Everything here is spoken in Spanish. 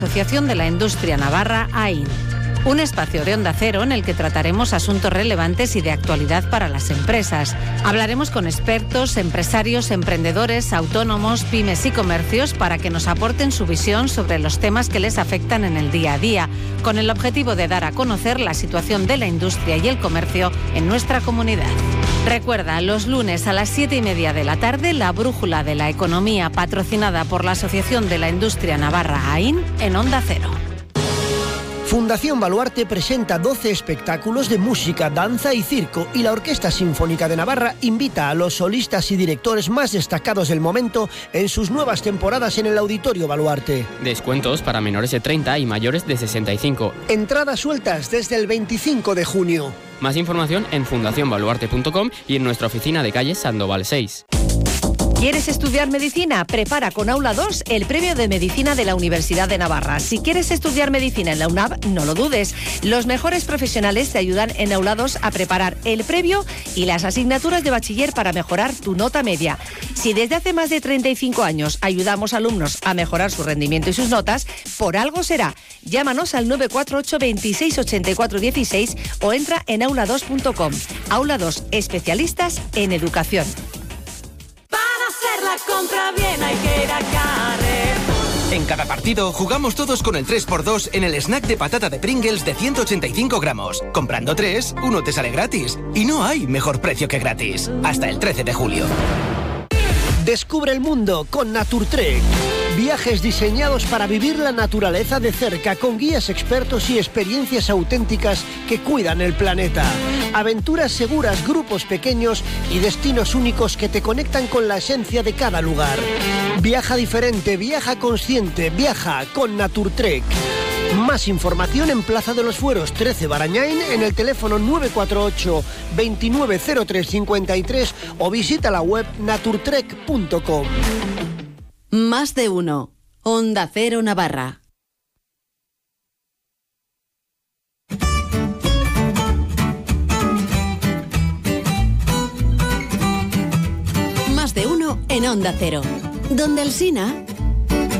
Asociación de la Industria Navarra, AIN. Un espacio de Onda Cero en el que trataremos asuntos relevantes y de actualidad para las empresas. Hablaremos con expertos, empresarios, emprendedores, autónomos, pymes y comercios para que nos aporten su visión sobre los temas que les afectan en el día a día, con el objetivo de dar a conocer la situación de la industria y el comercio en nuestra comunidad. Recuerda, los lunes a las 7:30 de la tarde, la Brújula de la Economía, patrocinada por la Asociación de la Industria Navarra, AIN, en Onda Cero. Fundación Baluarte presenta 12 espectáculos de música, danza y circo, y la Orquesta Sinfónica de Navarra invita a los solistas y directores más destacados del momento en sus nuevas temporadas en el Auditorio Baluarte. Descuentos para menores de 30 y mayores de 65. Entradas sueltas desde el 25 de junio. Más información en fundacionbaluarte.com y en nuestra oficina de calle Sandoval 6. ¿Quieres estudiar medicina? Prepara con Aula 2 el premio de medicina de la Universidad de Navarra. Si quieres estudiar medicina en la UNAV, no lo dudes. Los mejores profesionales te ayudan en Aula 2 a preparar el previo y las asignaturas de bachiller para mejorar tu nota media. Si desde hace más de 35 años ayudamos a alumnos a mejorar su rendimiento y sus notas, por algo será. Llámanos al 948 26 84 16 o entra en aula2.com. Aula 2, especialistas en educación. Hacer la compra bien hay que ir a Carrefour. En cada partido jugamos todos con el 3x2 en el snack de patata de Pringles de 185 gramos. Comprando 3, uno te sale gratis. Y no hay mejor precio que gratis. Hasta el 13 de julio. Descubre el mundo con Naturtrek. Viajes diseñados para vivir la naturaleza de cerca, con guías expertos y experiencias auténticas que cuidan el planeta. Aventuras seguras, grupos pequeños y destinos únicos que te conectan con la esencia de cada lugar. Viaja diferente, viaja consciente, viaja con Naturtrek. Más información en Plaza de los Fueros 13 Barañain, en el teléfono 948 290353 o visita la web naturtrek.com. Más de uno. Onda Cero Navarra. Más de uno en Onda Cero. Donde Alsina.